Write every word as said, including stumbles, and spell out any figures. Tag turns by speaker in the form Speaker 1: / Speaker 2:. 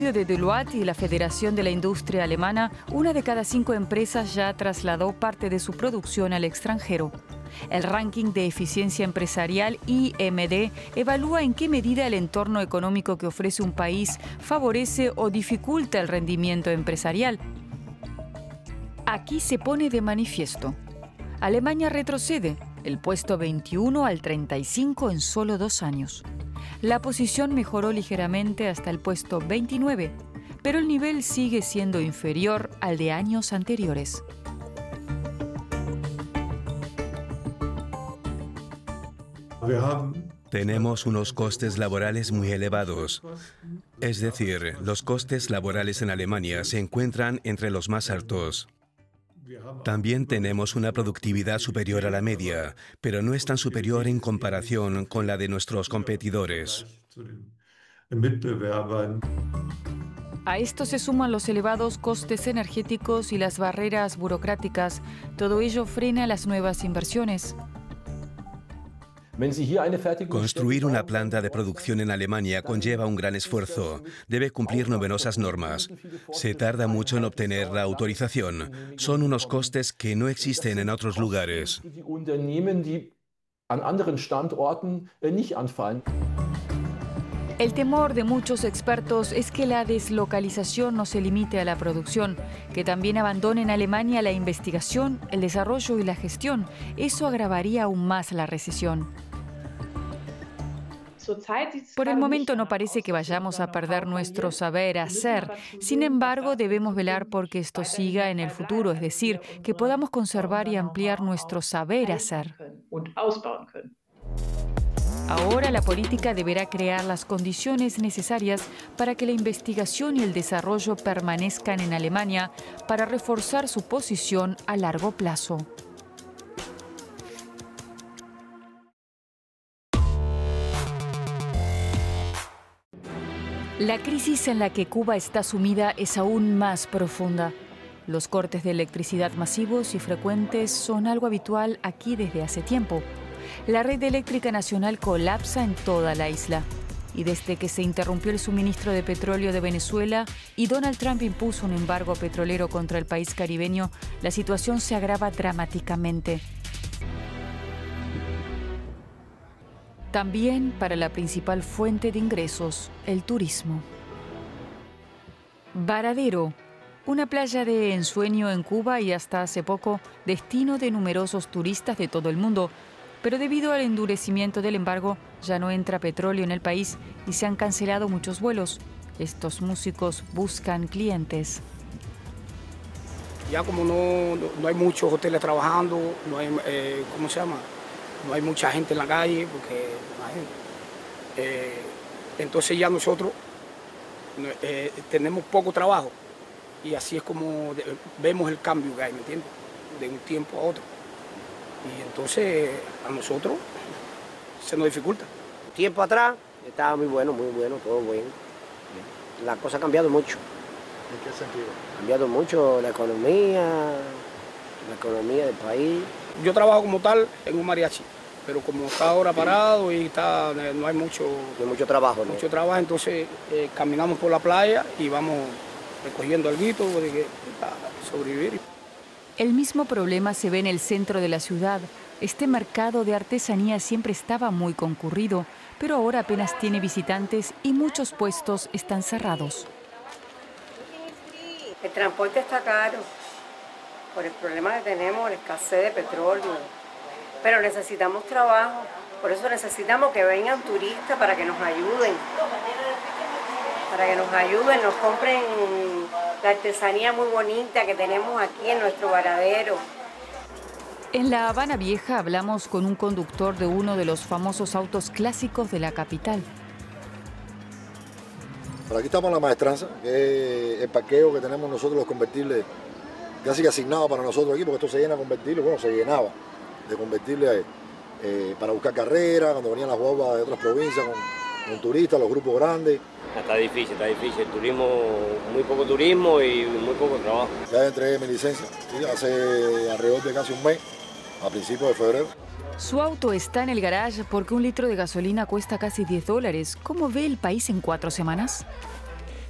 Speaker 1: De Deloitte y la Federación de la Industria Alemana, una de cada cinco empresas ya trasladó parte de su producción al extranjero. El ranking de eficiencia empresarial I M D evalúa en qué medida el entorno económico que ofrece un país favorece o dificulta el rendimiento empresarial. Aquí se pone de manifiesto. Alemania retrocede, el puesto veintiuno al treinta y cinco en solo dos años. La posición mejoró ligeramente hasta el puesto veintinueve, pero el nivel sigue siendo inferior al de años anteriores.
Speaker 2: Tenemos unos costes laborales muy elevados. Es decir, los costes laborales en Alemania se encuentran entre los más altos. También tenemos una productividad superior a la media, pero no es tan superior en comparación con la de nuestros competidores.
Speaker 1: A esto se suman los elevados costes energéticos y las barreras burocráticas. Todo ello frena las nuevas inversiones.
Speaker 2: Construir una planta de producción en Alemania conlleva un gran esfuerzo. Debe cumplir numerosas normas. Se tarda mucho en obtener la autorización. Son unos costes que no existen en otros lugares.
Speaker 1: El temor de muchos expertos es que la deslocalización no se limite a la producción, que también abandone en Alemania la investigación, el desarrollo y la gestión. Eso agravaría aún más la recesión. Por el momento no parece que vayamos a perder nuestro saber hacer. Sin embargo, debemos velar por que esto siga en el futuro, es decir, que podamos conservar y ampliar nuestro saber hacer. Ahora la política deberá crear las condiciones necesarias para que la investigación y el desarrollo permanezcan en Alemania para reforzar su posición a largo plazo. La crisis en la que Cuba está sumida es aún más profunda. Los cortes de electricidad masivos y frecuentes son algo habitual aquí desde hace tiempo. La red eléctrica nacional colapsa en toda la isla. Y desde que se interrumpió el suministro de petróleo de Venezuela y Donald Trump impuso un embargo petrolero contra el país caribeño, la situación se agrava dramáticamente. También para la principal fuente de ingresos, el turismo. Varadero, una playa de ensueño en Cuba y hasta hace poco destino de numerosos turistas de todo el mundo. Pero debido al endurecimiento del embargo, ya no entra petróleo en el país y se han cancelado muchos vuelos. Estos músicos buscan clientes.
Speaker 3: Ya como no, no, no hay muchos hoteles trabajando, no hay, eh, ¿cómo se llama? No hay mucha gente en la calle, porque eh, entonces ya nosotros eh, tenemos poco trabajo y así es como de, vemos el cambio que hay, ¿me entiendes? De un tiempo a otro. Y entonces a nosotros se nos dificulta.
Speaker 4: Tiempo atrás estaba muy bueno, muy bueno, todo bueno. La cosa ha cambiado mucho.
Speaker 5: ¿En qué sentido?
Speaker 4: Ha cambiado mucho la economía, la economía del país.
Speaker 3: Yo trabajo como tal en un mariachi, pero como está ahora parado y está, no hay mucho,
Speaker 4: no hay mucho trabajo, ¿no?
Speaker 3: Mucho trabajo, entonces eh, caminamos por la playa y vamos recogiendo alguito para sobrevivir.
Speaker 1: El mismo problema se ve en el centro de la ciudad. Este mercado de artesanía siempre estaba muy concurrido, pero ahora apenas tiene visitantes y muchos puestos están cerrados.
Speaker 6: El transporte está caro por el problema que tenemos, la escasez de petróleo. Pero necesitamos trabajo, por eso necesitamos que vengan turistas para que nos ayuden. Para que nos ayuden, nos compren la artesanía muy bonita que tenemos aquí en nuestro varadero.
Speaker 1: En La Habana Vieja hablamos con un conductor de uno de los famosos autos clásicos de la capital.
Speaker 5: Por aquí estamos en la maestranza, que es el parqueo que tenemos nosotros los combustibles casi que asignado para nosotros aquí, porque esto se llena de combustible, bueno, se llenaba de combustible eh, para buscar carreras, cuando venían las guaguas de otras provincias con, con turistas, los grupos grandes.
Speaker 7: Está difícil, está difícil, turismo, muy poco turismo y muy poco trabajo.
Speaker 5: Ya entregué mi licencia, ¿sí? Hace alrededor de casi un mes, a principios de febrero.
Speaker 1: Su auto está en el garage porque un litro de gasolina cuesta casi diez dólares. ¿Cómo ve el país en cuatro semanas?